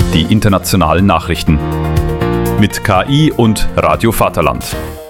die internationalen Nachrichten. Mit KI und Radio Vaterland.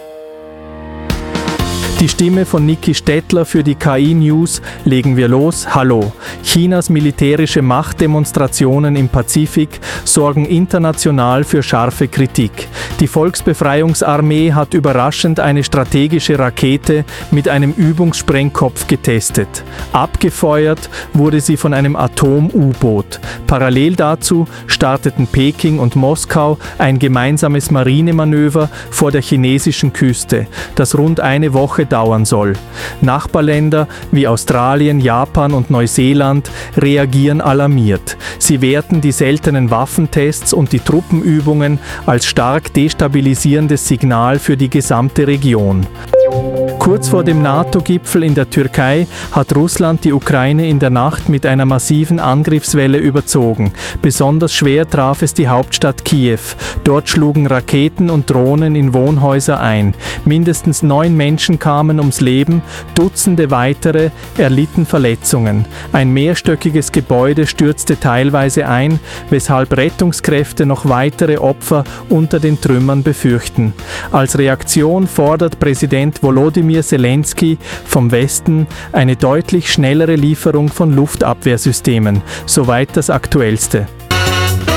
Die Stimme von Niki Stettler für die KI-News. Legen wir los. Hallo. Chinas militärische Machtdemonstrationen im Pazifik sorgen international für scharfe Kritik. Die Volksbefreiungsarmee hat überraschend eine strategische Rakete mit einem Übungssprengkopf getestet. Abgefeuert wurde sie von einem Atom-U-Boot. Parallel dazu starteten Peking und Moskau ein gemeinsames Marinemanöver vor der chinesischen Küste, das rund eine Woche dauern soll. Nachbarländer wie Australien, Japan und Neuseeland reagieren alarmiert. Sie werten die seltenen Waffentests und die Truppenübungen als stark destabilisierendes Signal für die gesamte Region. Kurz vor dem NATO-Gipfel in der Türkei hat Russland die Ukraine in der Nacht mit einer massiven Angriffswelle überzogen. Besonders schwer traf es die Hauptstadt Kiew. Dort schlugen Raketen und Drohnen in Wohnhäuser ein. Mindestens 9 Menschen kamen ums Leben, Dutzende weitere erlitten Verletzungen. Ein mehrstöckiges Gebäude stürzte teilweise ein, weshalb Rettungskräfte noch weitere Opfer unter den Trümmern befürchten. Als Reaktion fordert Präsident Volodymyr Zelensky vom Westen eine deutlich schnellere Lieferung von Luftabwehrsystemen. Soweit das Aktuellste.